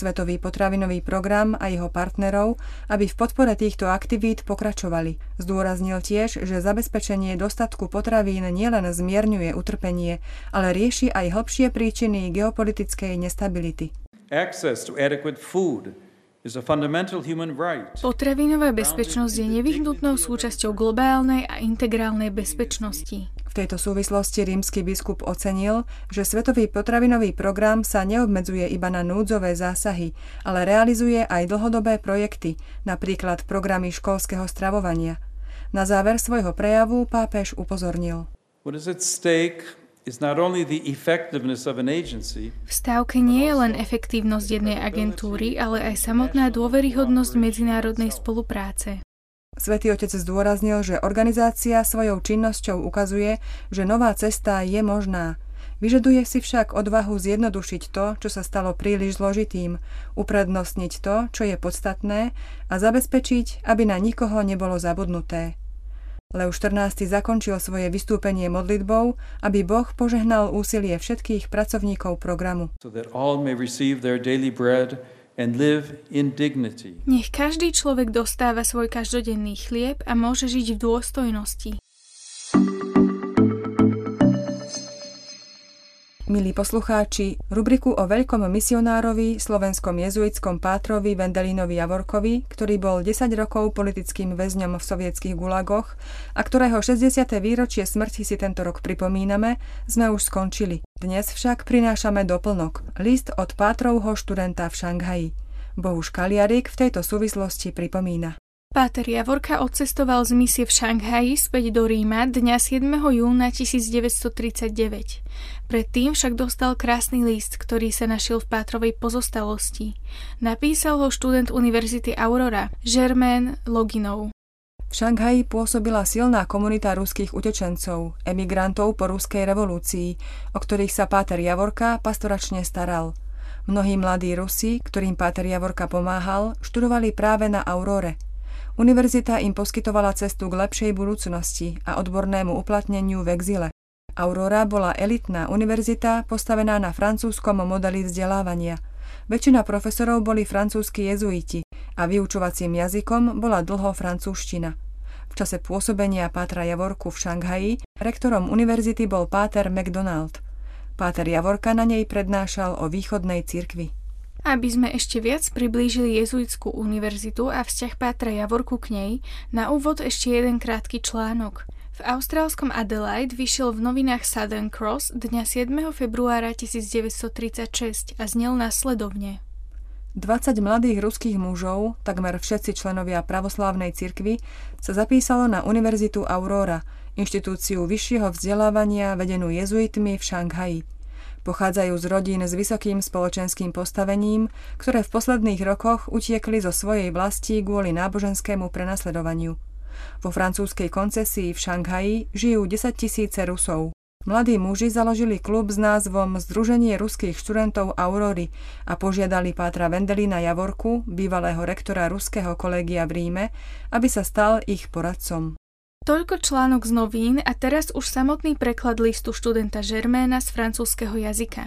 Svetový potravinový program a jeho partnerov, aby v podpore týchto aktivít pokračovali. Zdôraznil tiež, že zabezpečenie dostatku potravín nielen zmierňuje utrpenie, ale rieši aj hlbšie príčiny geopolitickej nestability. Access to adequate food is a fundamental human right. Potravinová bezpečnosť je nevyhnutnou súčasťou globálnej a integrálnej bezpečnosti. V tejto súvislosti rímsky biskup ocenil, že Svetový potravinový program sa neobmedzuje iba na núdzové zásahy, ale realizuje aj dlhodobé projekty, napríklad programy školského stravovania. Na záver svojho prejavu pápež upozornil. What is at stake is not only the effectiveness of an agency. V stávke nie je len efektívnosť jednej agentúry, ale aj samotná dôveryhodnosť medzinárodnej spolupráce. Svätý Otec zdôraznil, že organizácia svojou činnosťou ukazuje, že nová cesta je možná. Vyžaduje si však odvahu zjednodušiť to, čo sa stalo príliš zložitým, uprednostniť to, čo je podstatné a zabezpečiť, aby na nikoho nebolo zabudnuté. Leo XIV zakončil svoje vystúpenie modlitbou, aby Boh požehnal úsilie všetkých pracovníkov programu. Nech každý človek dostáva svoj každodenný chlieb a môže žiť v dôstojnosti. Milí poslucháči, rubriku o veľkom misionárovi, slovenskom jezuitskom pátrovi Wendelinovi Javorkovi, ktorý bol 10 rokov politickým väzňom v sovietských gulagoch a ktorého 60. výročie smrti si tento rok pripomíname, sme už skončili. Dnes však prinášame doplnok, list od pátrovho študenta v Šanghaji. Bohuš Kaliarik v tejto súvislosti pripomína. Páter Javorka odcestoval z misie v Šanghaji späť do Ríma dňa 7. júna 1939. Predtým však dostal krásny list, ktorý sa našiel v Pátrovej pozostalosti. Napísal ho študent Univerzity Aurora, Germain Loginov. V Šanghaji pôsobila silná komunita ruských utečencov, emigrantov po ruskej revolúcii, o ktorých sa páter Javorka pastoračne staral. Mnohí mladí Rusi, ktorým páter Javorka pomáhal, študovali práve na Aurore. Univerzita im poskytovala cestu k lepšej budúcnosti a odbornému uplatneniu v exile. Aurora bola elitná univerzita postavená na francúzskom modeli vzdelávania. Väčšina profesorov boli francúzski jezuiti a vyučovacím jazykom bola dlho francúzština. V čase pôsobenia pátra Javorku v Šanghaji rektorom univerzity bol páter MacDonald. Páter Javorka na nej prednášal o východnej cirkvi. Aby sme ešte viac priblížili jezuitskú univerzitu a vzťah pátra Javorku k nej, na úvod ešte jeden krátky článok. V austrálskom Adelaide vyšiel v novinách Southern Cross dňa 7. februára 1936 a znel nasledovne. 20 mladých ruských mužov, takmer všetci členovia pravoslávnej cirkvi, sa zapísalo na Univerzitu Aurora, inštitúciu vyššieho vzdelávania vedenú jezuitmi v Šanghaji. Pochádzajú z rodín s vysokým spoločenským postavením, ktoré v posledných rokoch utiekli zo svojej vlasti kvôli náboženskému prenasledovaniu. Vo francúzskej koncesii v Šanghaji žijú 10 000 Rusov. Mladí muži založili klub s názvom Združenie ruských študentov Aurory a požiadali pátra Wendelina Javorku, bývalého rektora ruského kolégia v Ríme, aby sa stal ich poradcom. Toľko článok z novín a teraz už samotný preklad listu študenta Germaina z francúzskeho jazyka.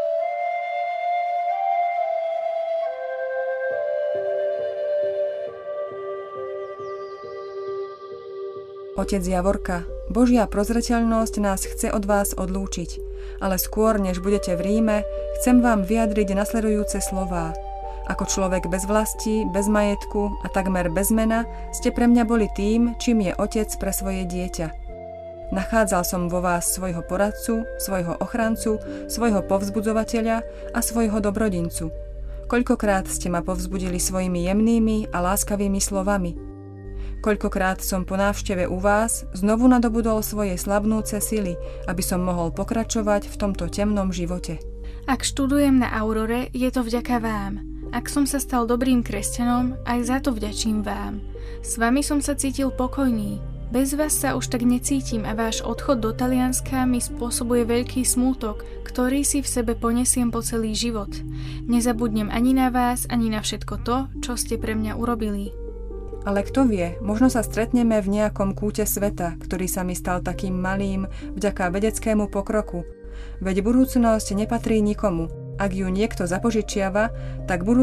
Otec Javorka, Božia prozreteľnosť nás chce od vás odlúčiť, ale skôr, než budete v Ríme, chcem vám vyjadriť nasledujúce slová. Ako človek bez vlasti, bez majetku a takmer bez mena ste pre mňa boli tým, čím je otec pre svoje dieťa. Nachádzal som vo vás svojho poradcu, svojho ochrancu, svojho povzbudzovateľa a svojho dobrodincu. Koľkokrát ste ma povzbudili svojimi jemnými a láskavými slovami. Koľkokrát som po návšteve u vás znovu nadobudol svoje slabnúce sily, aby som mohol pokračovať v tomto temnom živote. Ak študujem na Aurore, je to vďaka vám. Ak som sa stal dobrým kresťanom, aj za to vďačím vám. S vami som sa cítil pokojný. Bez vás sa už tak necítim a váš odchod do Talianska mi spôsobuje veľký smútok, ktorý si v sebe ponesiem po celý život. Nezabudnem ani na vás, ani na všetko to, čo ste pre mňa urobili. Ale kto vie, možno sa stretneme v nejakom kúte sveta, ktorý sa mi stal takým malým vďaka vedeckému pokroku. Veď budúcnosť nepatrí nikomu. Ak ju niekto zapožičiava, tak budúcnosť